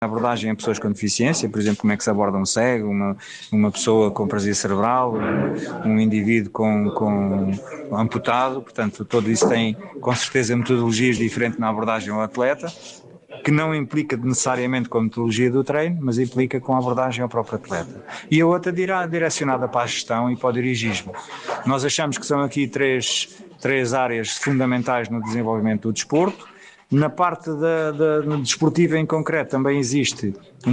abordagem a pessoas com deficiência, por exemplo, como é que se aborda um cego, uma pessoa com paralisia cerebral, um indivíduo com amputado, portanto, tudo isso tem com certeza metodologias diferentes na abordagem ao atleta, que não implica necessariamente com a metodologia do treino, mas implica com a abordagem ao próprio atleta. E a outra direcionada para a gestão e para o dirigismo. Nós achamos que são aqui três áreas fundamentais no desenvolvimento do desporto. Na parte da desportiva em concreto também existe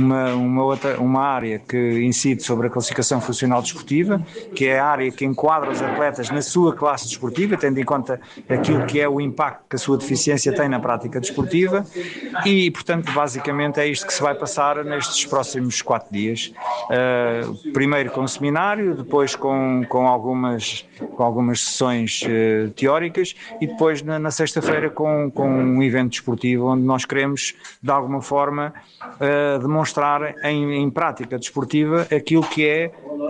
uma área que incide sobre a classificação funcional desportiva, que é a área que enquadra os atletas na sua classe desportiva, tendo em conta aquilo que é o impacto que a sua deficiência tem na prática desportiva e, portanto, basicamente é isto que se vai passar nestes próximos 4 dias. Primeiro com o seminário, depois com algumas sessões teóricas e depois na sexta-feira com um evento desportivo onde nós queremos, de alguma forma, demonstrar em prática desportiva aquilo que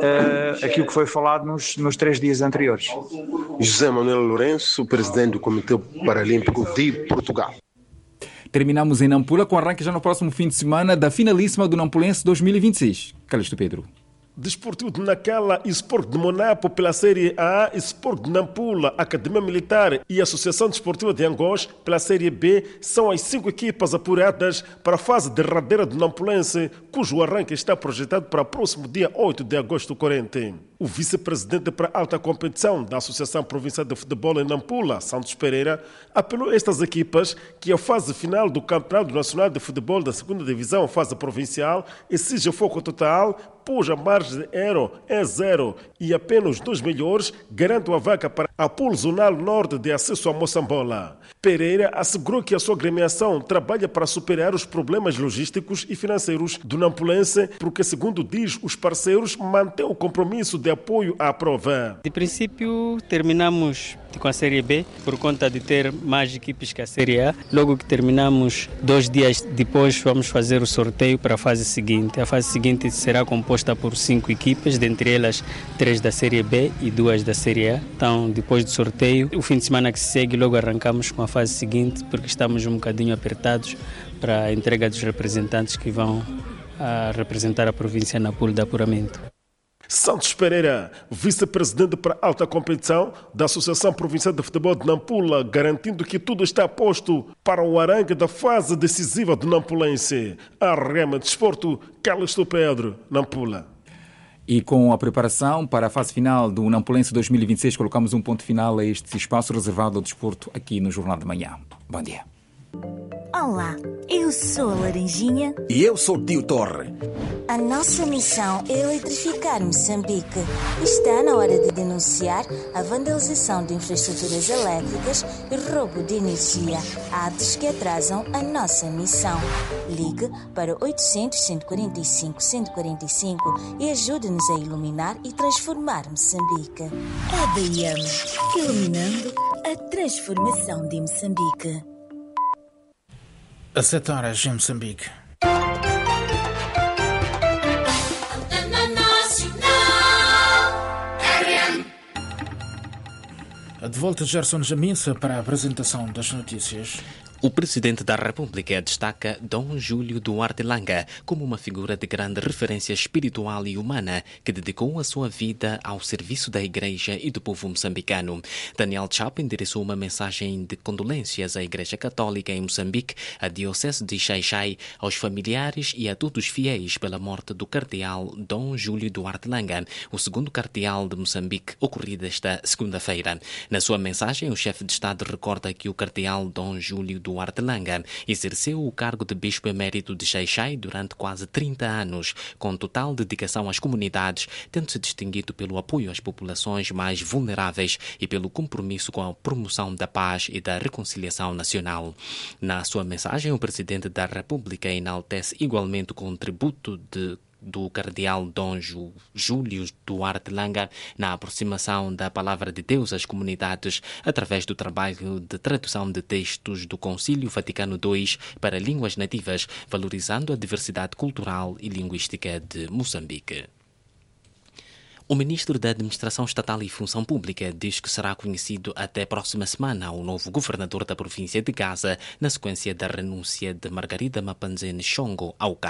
foi falado nos 3 dias anteriores. José Manuel Lourenço, presidente do Comitê Paralímpico de Portugal. Terminamos em Nampula com arranque já no próximo fim de semana da finalíssima do Nampulense 2026. Calixto Pedro. Desportivo de Nacala e Sport de Monapo pela Série A, Sport de Nampula, Academia Militar e Associação Desportiva de Angós pela Série B são as 5 equipas apuradas para a fase derradeira do Nampulense, cujo arranque está projetado para o próximo dia 8 de agosto corrente. O vice-presidente para a alta competição da Associação Provincial de Futebol em Nampula, Santos Pereira, apelou a estas equipas que a fase final do Campeonato Nacional de Futebol da 2ª Divisão, fase provincial, exige foco total, pois a margem de erro é 0 e apenas 2 melhores garantem a vaga para a Pool Zonal Norte de acesso a Moçambola. Pereira assegurou que a sua agremiação trabalha para superar os problemas logísticos e financeiros do Nampulense, porque, segundo diz, os parceiros mantêm o compromisso de apoio à prova. De princípio, terminamos com a Série B por conta de ter mais equipes que a Série A. Logo que terminamos, 2 dias depois, vamos fazer o sorteio para a fase seguinte. A fase seguinte será composta por 5 equipes, dentre elas 3 da Série B e 2 da Série A. Então, depois do sorteio, o fim de semana que se segue, logo arrancamos com a fase seguinte, porque estamos um bocadinho apertados para a entrega dos representantes que vão representar a província na pool de apuramento. Santos Pereira, vice-presidente para a alta competição da Associação Provincial de Futebol de Nampula, garantindo que tudo está posto para o arranque da fase decisiva do Nampulense. A Rema Desporto, Calixto Pedro, Nampula. E com a preparação para a fase final do Nampulense 2026, colocamos um ponto final a este espaço reservado ao desporto aqui no Jornal de Manhã. Bom dia. Olá, eu sou a Laranjinha. E eu sou o Tio Torre. A nossa missão é eletrificar Moçambique. Está na hora de denunciar a vandalização de infraestruturas elétricas e roubo de energia, atos que atrasam a nossa missão. Ligue para 800-145-145 e ajude-nos a iluminar e transformar Moçambique. ADM, iluminando a transformação de Moçambique. Às 7 horas em Moçambique. De volta Gerson Jamissa para a apresentação das notícias. O Presidente da República destaca Dom Júlio Duarte Langa como uma figura de grande referência espiritual e humana que dedicou a sua vida ao serviço da Igreja e do povo moçambicano. Daniel Chapo endereçou uma mensagem de condolências à Igreja Católica em Moçambique, à Diocese de Xai-Xai, aos familiares e a todos os fiéis pela morte do cardeal Dom Júlio Duarte Langa, o segundo cardeal de Moçambique, ocorrida esta segunda-feira. Na sua mensagem, o chefe de Estado recorda que o cardeal Dom Júlio Duarte Langa exerceu o cargo de bispo emérito de Xai-Xai durante quase 30 anos, com total dedicação às comunidades, tendo-se distinguido pelo apoio às populações mais vulneráveis e pelo compromisso com a promoção da paz e da reconciliação nacional. Na sua mensagem, o Presidente da República enaltece igualmente o contributo do cardeal Dom Júlio Duarte Langa na aproximação da Palavra de Deus às comunidades através do trabalho de tradução de textos do Concílio Vaticano II para línguas nativas, valorizando a diversidade cultural e linguística de Moçambique. O ministro da Administração Estatal e Função Pública diz que será conhecido até a próxima semana o novo governador da província de Gaza, na sequência da renúncia de Margarida Mapanzene Chongo ao cargo.